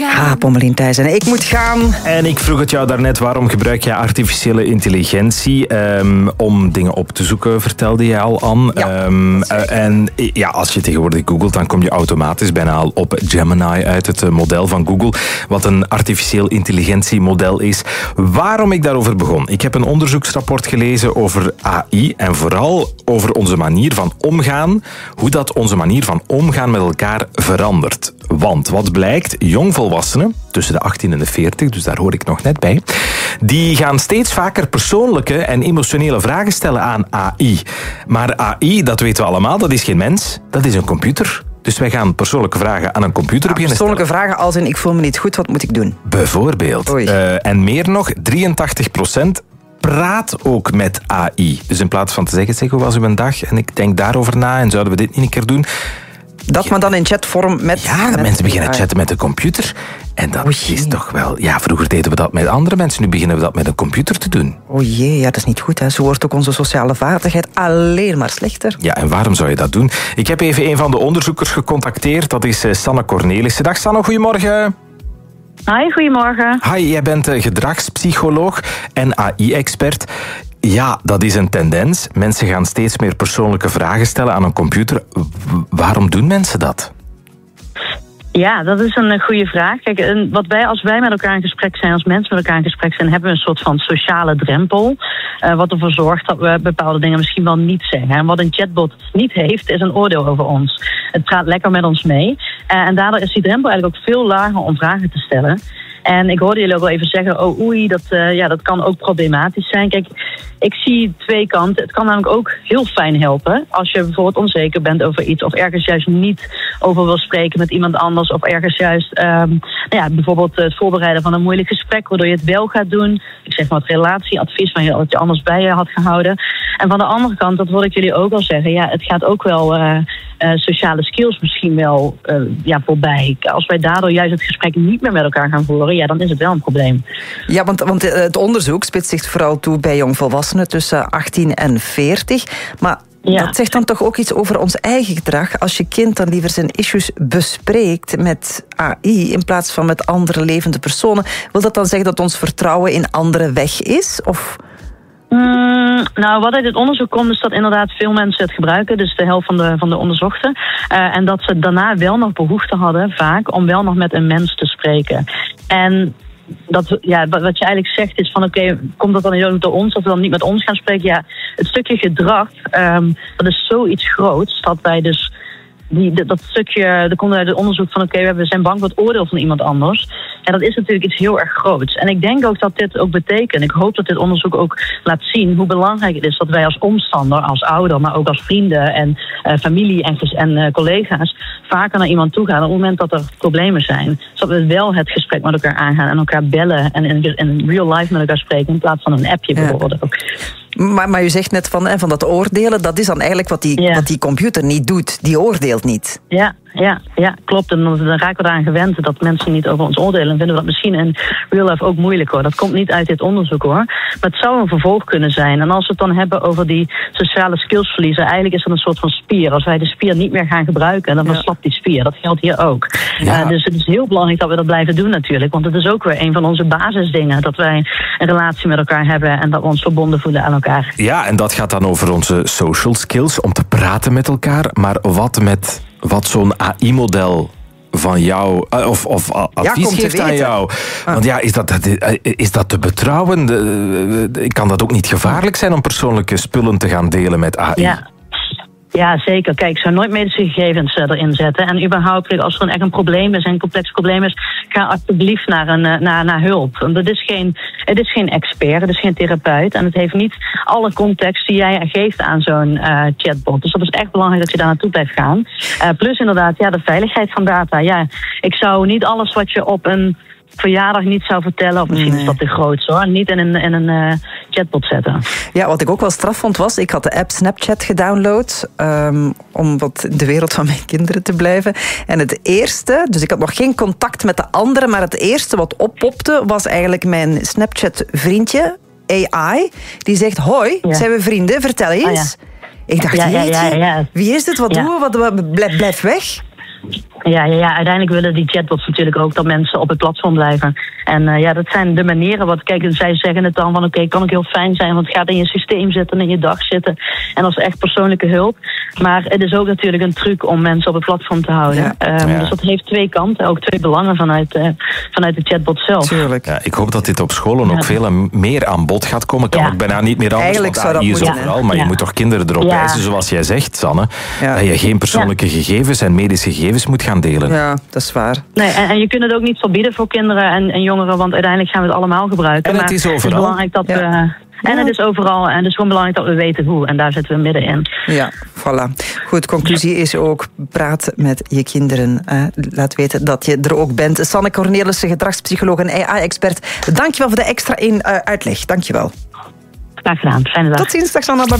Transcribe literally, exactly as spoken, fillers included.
gaan. Ah, Pommelien Thijs en ik moet gaan. En ik vroeg het jou daarnet, waarom gebruik je artificiële intelligentie um, om dingen op te zoeken, vertelde je al, Anne. Ja, um, uh, en ja, als je tegenwoordig googelt, dan kom je automatisch bijna al op Gemini uit, het model van Google, wat een artificieel intelligentiemodel is. Waarom ik daarover begon? Ik heb een onderzoeksrapport gelezen over A I en vooral over onze manier van omgaan, hoe dat onze manier van omgaan met elkaar verandert. Want wat blijkt, jongvolwassenen, tussen de achttien en de veertig, dus daar hoor ik nog net bij, die gaan steeds vaker persoonlijke en emotionele vragen stellen aan A I. Maar A I, dat weten we allemaal, dat is geen mens, dat is een computer. Dus wij gaan persoonlijke vragen aan een computer Ja, beginnen persoonlijke stellen. vragen als in ik voel me niet goed, wat moet ik doen? Bijvoorbeeld. Uh, en meer nog, drieëntachtig procent praat ook met A I. Dus in plaats van te zeggen, zeg, hoe was uw dag? En ik denk daarover na en zouden we dit niet een keer doen? Dat maar dan in chatvorm met... Ja, met mensen beginnen chatten met de computer. En dat Oei. is toch wel... Ja, vroeger deden we dat met andere mensen. Nu beginnen we dat met een computer te doen. O jee, ja, dat is niet goed. Hè. Zo wordt ook onze sociale vaardigheid alleen maar slechter. Ja, en waarom zou je dat doen? Ik heb even een van de onderzoekers gecontacteerd. Dat is Sanne Cornelissen. Dag Sanne, goedemorgen. Hi, goedemorgen. Hi, jij bent gedragspsycholoog en A I-expert. Ja, dat is een tendens. Mensen gaan steeds meer persoonlijke vragen stellen aan een computer. W- waarom doen mensen dat? Ja, dat is een goede vraag. Kijk, wat wij, als wij met elkaar in gesprek zijn, als mensen met elkaar in gesprek zijn, hebben we een soort van sociale drempel. Uh, wat ervoor zorgt dat we bepaalde dingen misschien wel niet zeggen. En wat een chatbot niet heeft, is een oordeel over ons. Het praat lekker met ons mee. Uh, en daardoor is die drempel eigenlijk ook veel lager om vragen te stellen. En ik hoorde jullie ook wel even zeggen, oh oei, dat, uh, ja, dat kan ook problematisch zijn. Kijk, ik zie twee kanten. Het kan namelijk ook heel fijn helpen als je bijvoorbeeld onzeker bent over iets of ergens juist niet over wil spreken met iemand anders of ergens juist um, nou ja, bijvoorbeeld het voorbereiden van een moeilijk gesprek waardoor je het wel gaat doen. Ik zeg maar het relatieadvies van je, wat je anders bij je had gehouden. En van de andere kant, dat hoorde ik jullie ook al zeggen, ja, het gaat ook wel uh, uh, sociale skills misschien wel uh, ja, voorbij. Als wij daardoor juist het gesprek niet meer met elkaar gaan voeren, ja, dan is het wel een probleem. Ja, want, want het onderzoek spitst zich vooral toe bij jongvolwassenen tussen achttien en veertig. Maar ja, dat zegt dan toch ook iets over ons eigen gedrag. Als je kind dan liever zijn issues bespreekt met A I in plaats van met andere levende personen, wil dat dan zeggen dat ons vertrouwen in anderen weg is? Of... Mm, nou, wat uit dit onderzoek komt is dat inderdaad veel mensen het gebruiken, dus de helft van de, van de onderzochten. Uh, en dat ze daarna wel nog behoefte hadden, vaak, om wel nog met een mens te spreken. En dat, ja, wat je eigenlijk zegt is van oké, okay, komt dat dan niet door ons of we dan niet met ons gaan spreken? Ja, het stukje gedrag, um, dat is zoiets groots dat wij dus Die, dat stukje, er komt uit het onderzoek van oké, okay, we zijn bang voor het oordeel van iemand anders. En dat is natuurlijk iets heel erg groots. En ik denk ook dat dit ook betekent, ik hoop dat dit onderzoek ook laat zien hoe belangrijk het is dat wij als omstander, als ouder, maar ook als vrienden en uh, familie en, en uh, collega's vaker naar iemand toe gaan op het moment dat er problemen zijn. Zodat we wel het gesprek met elkaar aangaan en elkaar bellen en in, in real life met elkaar spreken in plaats van een appje bijvoorbeeld ook. Maar, maar u zegt net van, hè, van dat oordelen, dat is dan eigenlijk wat die, ja. wat die computer niet doet. Die oordeelt niet. Ja, ja, ja, klopt. En dan, dan raken we eraan gewend dat mensen niet over ons oordelen. En vinden we dat misschien in real life ook moeilijk hoor. Dat komt niet uit dit onderzoek hoor. Maar het zou een vervolg kunnen zijn. En als we het dan hebben over die sociale skills verliezen, eigenlijk is dat een soort van spier. Als wij de spier niet meer gaan gebruiken, dan verslapt die spier. Dat geldt hier ook. Ja. Uh, dus het is heel belangrijk dat we dat blijven doen natuurlijk. Want het is ook weer een van onze basisdingen. Dat wij een relatie met elkaar hebben en dat we ons verbonden voelen aan elkaar. Ja, en dat gaat dan over onze social skills, om te praten met elkaar. Maar wat met wat zo'n A I-model van jou, of, of advies ja, geeft aan jou. Ah. Want ja, is dat, is dat te betrouwen? Kan dat ook niet gevaarlijk zijn om persoonlijke spullen te gaan delen met A I? Ja. Ja, zeker. Kijk, ik zou nooit medische gegevens uh, erin zetten. En überhaupt, als er een echt een probleem is, een complex probleem is, ga alsjeblieft naar, een, uh, naar, naar hulp. Want het is, geen, het is geen expert, het is geen therapeut. En het heeft niet alle context die jij geeft aan zo'n uh, chatbot. Dus dat is echt belangrijk dat je daar naartoe blijft gaan. Uh, plus inderdaad, ja, de veiligheid van data. Ja, ik zou niet alles wat je op een verjaardag niet zou vertellen, of misschien nee. is dat te groot hoor, niet in een, in een uh, chatbot zetten. Ja, wat ik ook wel straf vond was, ik had de app Snapchat gedownload um, om wat in de wereld van mijn kinderen te blijven. En het eerste, dus ik had nog geen contact met de anderen, maar het eerste wat oppopte was eigenlijk mijn Snapchat vriendje, A I, die zegt, hoi, ja. zijn we vrienden, vertel eens. Ah, ja. Ik dacht, ja, ja, ja, ja. wie is dit, wat ja. doen we, wat, blijf, blijf weg. Ja, ja, ja, uiteindelijk willen die chatbots natuurlijk ook dat mensen op het platform blijven. En uh, ja, dat zijn de manieren. Wat, kijk, zij zeggen het dan van oké, okay, kan ook heel fijn zijn, want het gaat in je systeem zitten, in je dag zitten. En dat is echt persoonlijke hulp. Maar het is ook natuurlijk een truc om mensen op het platform te houden. Ja. Um, ja. Dus dat heeft twee kanten, ook twee belangen vanuit, uh, vanuit de chatbot zelf. Tuurlijk. Ja, ik hoop dat dit op scholen ook ja. veel meer aan bod gaat komen. Kan ja. ook bijna niet meer anders. Eigenlijk zou dat moeten. Overal, maar ja. je moet toch kinderen erop ja. wijzen, zoals jij zegt, Sanne, ja. dat je geen persoonlijke ja. gegevens en medische gegevens moet gaan delen. Ja, dat is waar. Nee, en, en je kunt het ook niet verbieden voor kinderen en, en jongeren, want uiteindelijk gaan we het allemaal gebruiken. En het is overal. Het is belangrijk dat ja. we... En ja. het is overal, en het is gewoon belangrijk dat we weten hoe. En daar zitten we middenin. Ja, voilà. Goed, conclusie is ook, praat met je kinderen. Eh, laat weten dat je er ook bent. Sanne Cornelissen, gedragspsycholoog en A I-expert. Dankjewel voor de extra in, uh, uitleg. Dankjewel. Graag gedaan. Fijne dag. Tot ziens, dag Sanne.